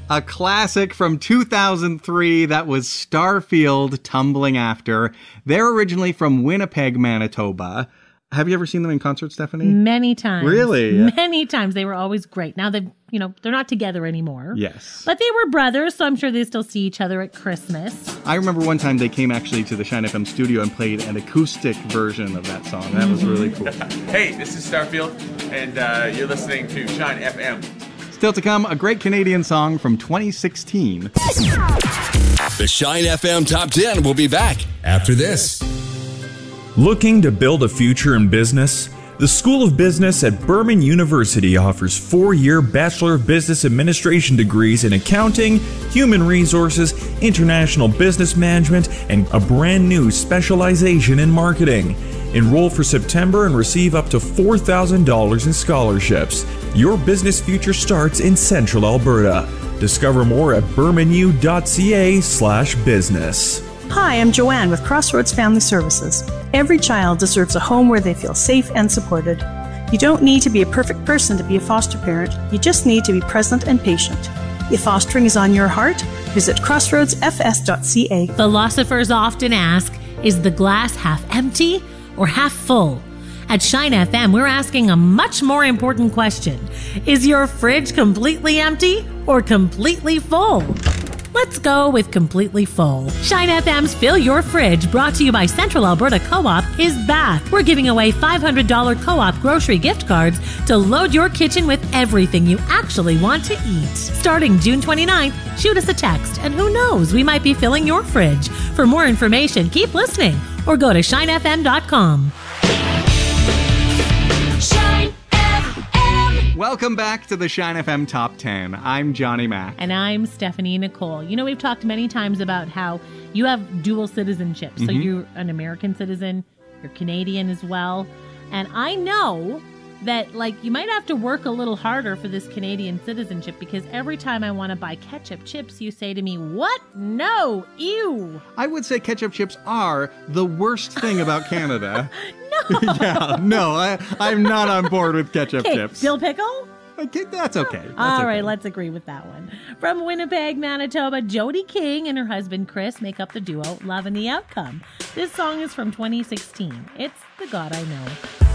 A classic from 2003 that was Starfield, Tumbling After. They're originally from Winnipeg, Manitoba. Have you ever seen them in concert, Stephanie? Many times. Really? Many times. They were always great. Now they're not together anymore. Yes. But they were brothers, so I'm sure they still see each other at Christmas. I remember one time they came actually to the Shine FM studio and played an acoustic version of that song. That was really cool. Hey, this is Starfield, and you're listening to Shine FM. Still to come, a great Canadian song from 2016. The Shine FM Top 10 will be back after this. Looking to build a future in business? The School of Business at Berman University offers 4-year Bachelor of Business Administration degrees in accounting, human resources, international business management, and a brand new specialization in marketing. Enroll for September and receive up to $4,000 in scholarships. Your business future starts in Central Alberta. Discover more at bermanu.ca/business. Hi, I'm Joanne with Crossroads Family Services. Every child deserves a home where they feel safe and supported. You don't need to be a perfect person to be a foster parent. You just need to be present and patient. If fostering is on your heart, visit crossroadsfs.ca. Philosophers often ask, is the glass half empty or half full? At Shine FM, we're asking a much more important question. Is your fridge completely empty or completely full? Let's go with completely full. Shine FM's Fill Your Fridge, brought to you by Central Alberta Co-op, is back. We're giving away $500 Co-op grocery gift cards to load your kitchen with everything you actually want to eat. Starting June 29th, shoot us a text, and who knows, we might be filling your fridge. For more information, keep listening or go to shinefm.com. Shine FM. Welcome back to the Shine FM Top 10. I'm Johnny Mac. And I'm Stephanie Nicole. You know, we've talked many times about how you have dual citizenship. So you're an American citizen, you're Canadian as well. And I know that, you might have to work a little harder for this Canadian citizenship, because every time I want to buy ketchup chips, you say to me, what? No, ew. I would say ketchup chips are the worst thing about Canada. No. Yeah, no, I'm not on board with ketchup Okay, chips. dill pickle? Okay, that's okay. All right, let's agree with that one. From Winnipeg, Manitoba, Jody King and her husband Chris make up the duo Love and the Outcome. This song is from 2016. It's The God I Know.